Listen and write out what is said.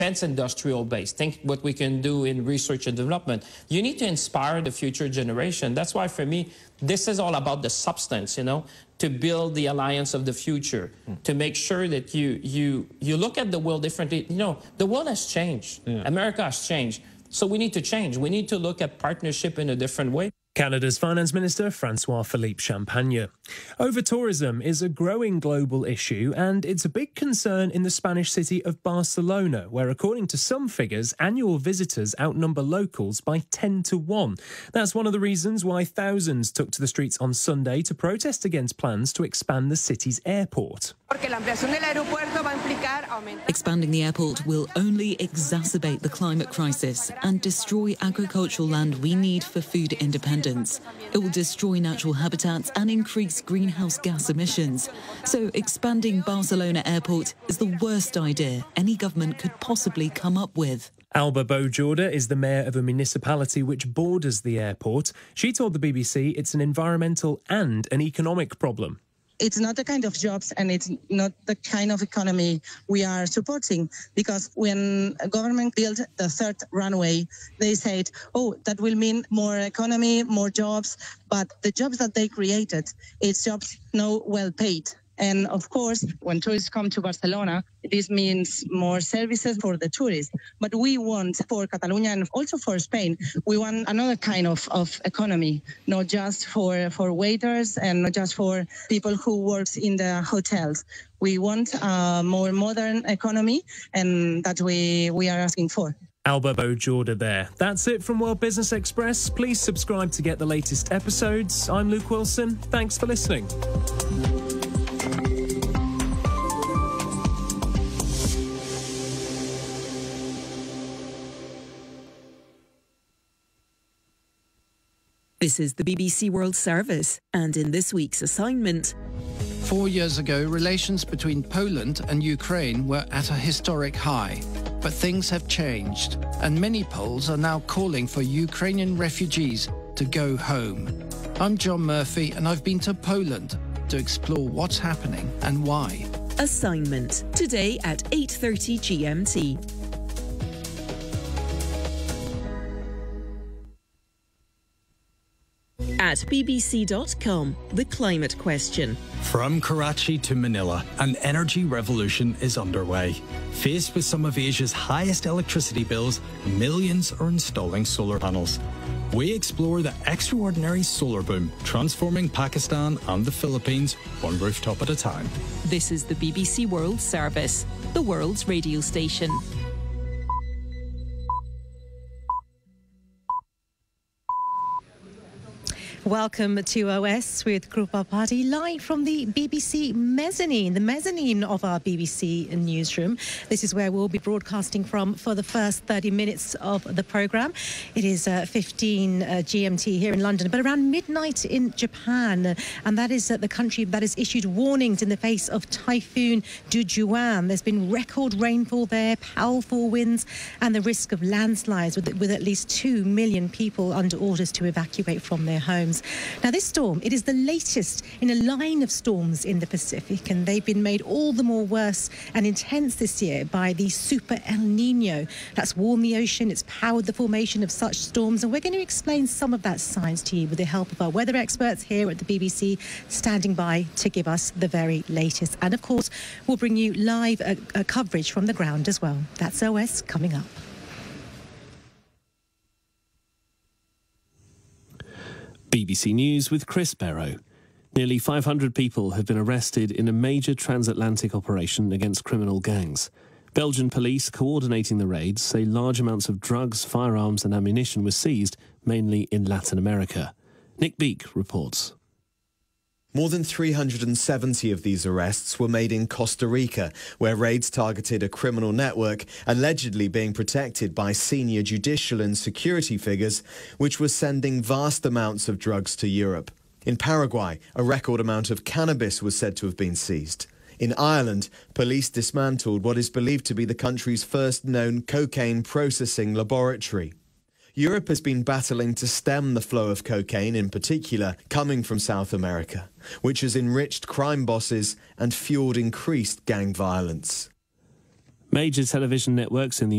defense industrial base. Think what we can do in research and development. You need to inspire the future generation. That's why, for me, this is all about the substance, you know, to build the alliance of the future, to make sure that you look at the world differently. You know, the world has changed. Yeah. America has changed. So we need to change. We need to look at partnership in a different way. Canada's Finance Minister, Francois-Philippe Champagne. Over-tourism is a growing global issue, and it's a big concern in the Spanish city of Barcelona, where, according to some figures, annual visitors outnumber locals by 10 to 1. That's one of the reasons why thousands took to the streets on Sunday to protest against plans to expand the city's airport. Expanding the airport will only exacerbate the climate crisis and destroy agricultural land we need for food independence. It will destroy natural habitats and increase greenhouse gas emissions. So expanding Barcelona Airport is the worst idea any government could possibly come up with. Alba Bojorda is the mayor of a municipality which borders the airport. She told the BBC it's an environmental and an economic problem. It's not the kind of jobs and it's not the kind of economy we are supporting, because when a government built the third runway, they said, oh, that will mean more economy, more jobs. But the jobs that they created, it's jobs not well paid. And of course, when tourists come to Barcelona, this means more services for the tourists. But we want, for Catalonia and also for Spain, we want another kind of economy, not just for waiters and not just for people who work in the hotels. We want a more modern economy, and that we are asking for. Alba Bojorda there. That's it from World Business Express. Please subscribe to get the latest episodes. I'm Luke Wilson. Thanks for listening. This is the BBC World Service, and in this week's assignment... 4 years ago, relations between Poland and Ukraine were at a historic high. But things have changed, and many Poles are now calling for Ukrainian refugees to go home. I'm John Murphy, and I've been to Poland to explore what's happening and why. Assignment, today at 8:30 GMT. At bbc.com, the climate question. From Karachi to Manila, an energy revolution is underway. Faced with some of Asia's highest electricity bills, millions are installing solar panels. We explore the extraordinary solar boom, transforming Pakistan and the Philippines, one rooftop at a time. This is the BBC World Service, the world's radio station. Welcome to OS with Krupa Party, live from the BBC mezzanine, the mezzanine of our BBC newsroom. This is where we'll be broadcasting from for the first 30 minutes of the programme. It is 15 GMT here in London, but around midnight in Japan. And that is the country that has issued warnings in the face of Typhoon Dujuan. There's been record rainfall there, powerful winds, and the risk of landslides with at least 2 million people under orders to evacuate from their homes. Now, this storm, it is the latest in a line of storms in the Pacific, and they've been made all the more worse and intense this year by the Super El Nino. That's warmed the ocean, it's powered the formation of such storms, and we're going to explain some of that science to you with the help of our weather experts here at the BBC, standing by to give us the very latest. And, of course, we'll bring you live coverage from the ground as well. That's OS coming up. BBC News with Chris Barrow. Nearly 500 people have been arrested in a major transatlantic operation against criminal gangs. Belgian police coordinating the raids say large amounts of drugs, firearms and ammunition were seized, mainly in Latin America. Nick Beake reports. More than 370 of these arrests were made in Costa Rica, where raids targeted a criminal network allegedly being protected by senior judicial and security figures, which were sending vast amounts of drugs to Europe. In Paraguay, a record amount of cannabis was said to have been seized. In Ireland, police dismantled what is believed to be the country's first known cocaine processing laboratory. Europe has been battling to stem the flow of cocaine, in particular coming from South America, which has enriched crime bosses and fueled increased gang violence. Major television networks in the